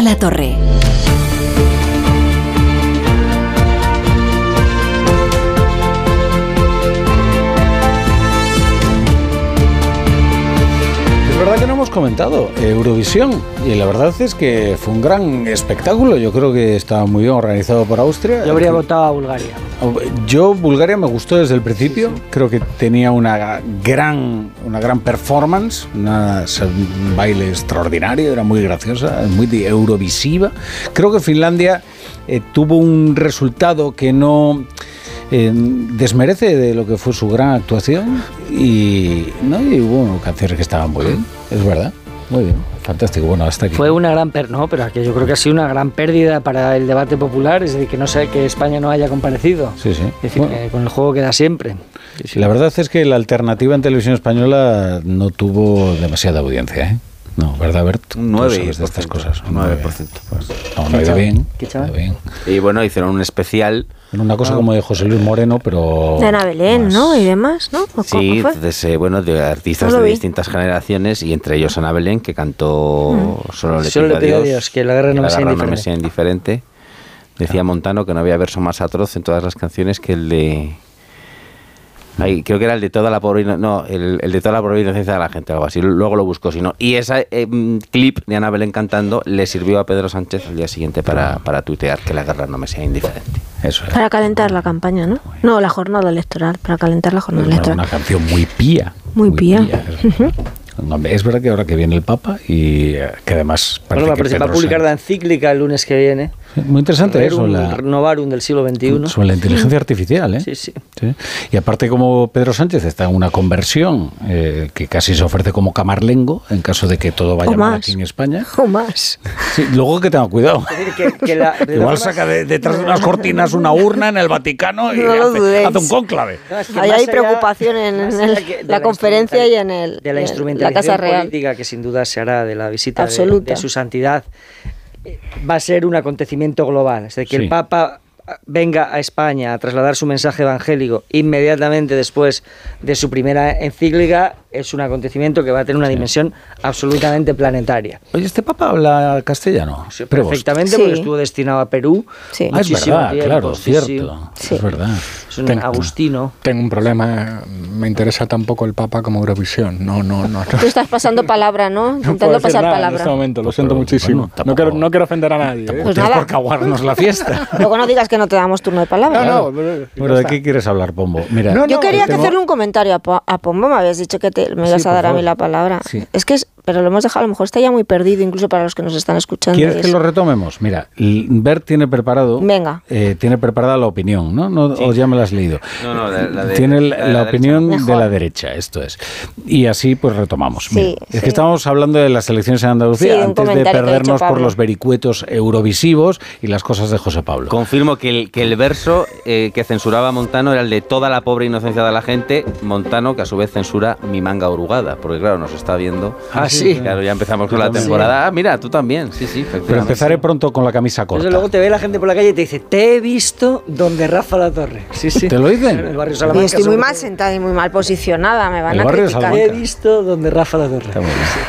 Latorre. Es verdad que no hemos comentado Eurovisión y la verdad es que fue un gran espectáculo. Yo creo que estaba muy bien organizado por Austria. Yo habría votado a Bulgaria. Bulgaria me gustó desde el principio. Sí. Creo que tenía una gran performance, un baile extraordinario, era muy graciosa, muy eurovisiva. Creo que Finlandia tuvo un resultado que no desmerece de lo que fue su gran actuación y hubo canciones que estaban muy bien, es verdad, muy bien, fantástico. Bueno, hasta aquí. Fue una gran pero que yo creo que ha sido una gran pérdida para el debate popular, es decir, que no sé que España no haya comparecido. Sí. Es decir, que con el juego queda siempre. Sí. La verdad es que la alternativa en televisión española no tuvo demasiada audiencia, ¿eh? No, ¿verdad, Bert? Un 9% de estas cosas. Un 9%. Pues, no ha ido bien. Y bueno, hicieron un especial. Una cosa como de José Luis Moreno, pero... De Ana Belén, ¿no? Y demás, ¿no? Sí, de artistas de distintas generaciones, y entre ellos Ana Belén, que cantó Solo le pido a Dios, que la guerra no me sea indiferente. Decía Montano que no había verso más atroz en todas las canciones que el de... creo que era el de toda la pobre el de toda la pobre inocencia de la gente, algo así. Luego lo busco, si no. Y ese clip de Ana Belén cantando le sirvió a Pedro Sánchez al día siguiente para tuitear que la guerra no me sea indiferente. Eso es. Para calentar la campaña, ¿no? No, la jornada electoral, para calentar la jornada electoral. Una canción muy pía. Muy pía. Es verdad que ahora que viene el Papa y que además parece que va a publicar la encíclica el lunes que viene. Muy interesante eso. Novarum del siglo XXI. Sobre la inteligencia artificial, ¿eh? Sí. Y aparte, como Pedro Sánchez está en una conversión que casi se ofrece como camarlengo en caso de que todo vaya mal aquí en España. O más. Sí, luego que tenga cuidado. Igual saca detrás de unas cortinas una urna en el Vaticano y hace un cónclave. Ahí hay preocupación en la conferencia y en de la instrumentalización la Casa Real política que sin duda se hará de la visita de su santidad. Va a ser un acontecimiento global, es decir, que el Papa venga a España a trasladar su mensaje evangélico inmediatamente después de su primera encíclica es un acontecimiento que va a tener una dimensión absolutamente planetaria. Oye, ¿este Papa habla castellano? Sí, perfectamente, porque estuvo destinado a Perú. Sí. Es verdad, tiempo, claro, cierto. Sí. Es verdad. Es un agustino. Tengo un problema, me interesa tampoco el Papa como Eurovisión. No. Tú estás pasando palabra, ¿no? Intentando pasar palabra. En este momento, lo siento muchísimo. Bueno, no quiero ofender a nadie. Pues nada. Por caguarnos la fiesta. Luego no digas que no te damos turno de palabra. Pero ¿de qué quieres hablar, Pombo? Mira, yo quería hacerle un comentario a Pombo. Me habías dicho que me ibas a dar a mí la palabra. Sí. Pero lo hemos dejado, a lo mejor está ya muy perdido, incluso para los que nos están escuchando. ¿Quieres que lo retomemos? Mira, Bert tiene preparado. Venga. Tiene preparada la opinión, ¿no? Sí. O ya me la has leído. No, tiene la opinión derecha. De la derecha, esto es. Y así pues retomamos. Mira, Sí. que estábamos hablando de las elecciones en Andalucía antes de perdernos por los vericuetos eurovisivos y las cosas de José Pablo. Confirmo que el verso que censuraba Montano era el de toda la pobre inocencia de la gente. Montano, que a su vez censura Mi manga arrugada, porque claro, nos está viendo. Sí. Claro, ya empezamos con la temporada. Ah, mira, tú también. Sí, efectivamente. Pero empezaré pronto con la camisa corta. Entonces luego te ve la gente por la calle y te dice, te he visto donde Rafa La Torre. Sí. ¿Te lo dicen? En el barrio Salamanca. Estoy muy mal sentada y muy mal posicionada, me van a criticar. Te he visto donde Rafa La Torre.